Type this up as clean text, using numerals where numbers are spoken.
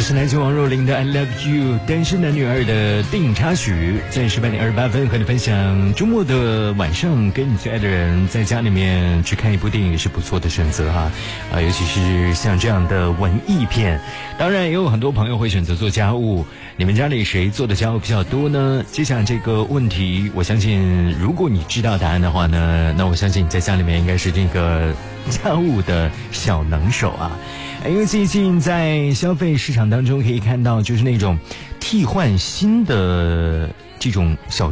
是来自王若琳的 I Love You， 单身男女二的电影插曲，在18:28和你分享。周末的晚上跟你最爱的人在家里面去看一部电影也是不错的选择哈，尤其是像这样的文艺片。当然也有很多朋友会选择做家务，你们家里谁做的家务比较多呢？接下来这个问题，我相信如果你知道答案的话呢，那我相信你在家里面应该是这个家务的小能手啊。因为最近在消费市场当中可以看到，就是那种替换新的这种小